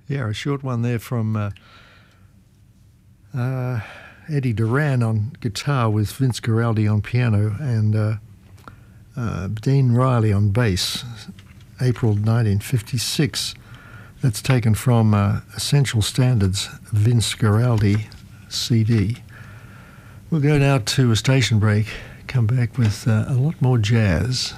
Yeah, a short one there from Eddie Duran on guitar with Vince Guaraldi on piano and Dean Riley on bass, April 1956. That's taken from Essential Standards Vince Guaraldi CD. We'll go now to a station break, come back with a lot more jazz.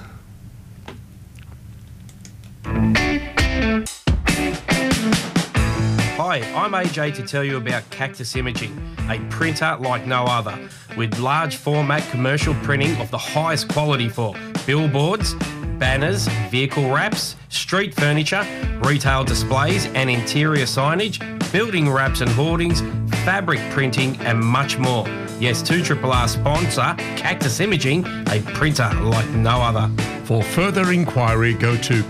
Hi, I'm AJ to tell you about Cactus Imaging, a printer like no other, with large format commercial printing of the highest quality for billboards, banners, vehicle wraps, street furniture, retail displays and interior signage, building wraps and hoardings, fabric printing and much more. Yes, 2RRR sponsor Cactus Imaging, a printer like no other. For further inquiry, go to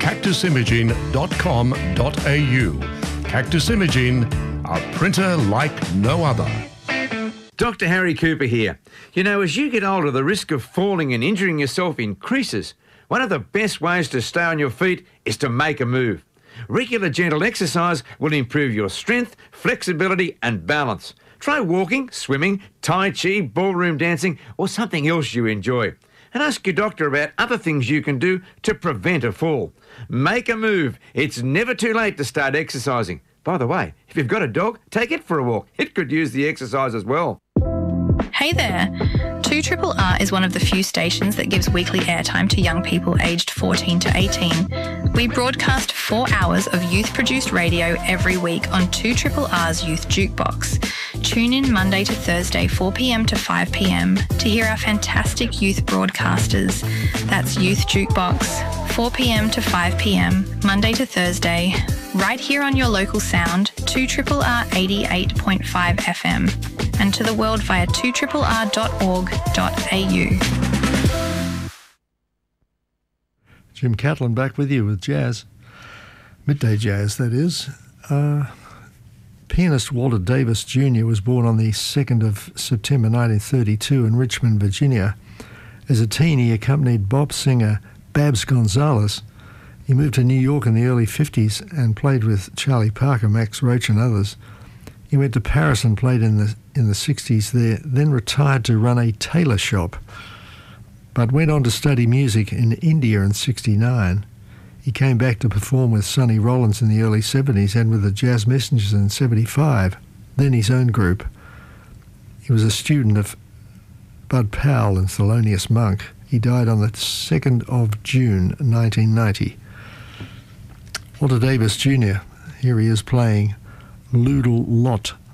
cactusimaging.com.au. Cactus Imaging, a printer like no other. Dr. Harry Cooper here. You know, as you get older, the risk of falling and injuring yourself increases. One of the best ways to stay on your feet is to make a move. Regular gentle exercise will improve your strength, flexibility and balance. Try walking, swimming, tai chi, ballroom dancing or something else you enjoy. And ask your doctor about other things you can do to prevent a fall. Make a move. It's never too late to start exercising. By the way, if you've got a dog, take it for a walk. It could use the exercise as well. Hey there. 2RRR is one of the few stations that gives weekly airtime to young people aged 14 to 18. We broadcast 4 hours of youth-produced radio every week on 2RRR's Youth Jukebox. Tune in Monday to Thursday, 4 p.m. to 5 p.m. to hear our fantastic youth broadcasters. That's Youth Jukebox, 4 p.m. to 5 p.m, Monday to Thursday, right here on your local sound, 2RRR 88.5 FM, and to the world via 2RRR.org.au. Jim Catlin back with you with jazz. Midday jazz, that is. Pianist Walter Davis Jr. was born on the 2nd of September 1932 in Richmond, Virginia. As a teen, he accompanied bop singer Babs Gonzalez. He moved to New York in the early 50s and played with Charlie Parker, Max Roach and others. He went to Paris and played in the 60s there, then retired to run a tailor shop, but went on to study music in India in 69. He came back to perform with Sonny Rollins in the early 70s and with the Jazz Messengers in 75, then his own group. He was a student of Bud Powell and Thelonious Monk. He died on the 2nd of June 1990. Walter Davis Jr., here he is playing Loodle Lot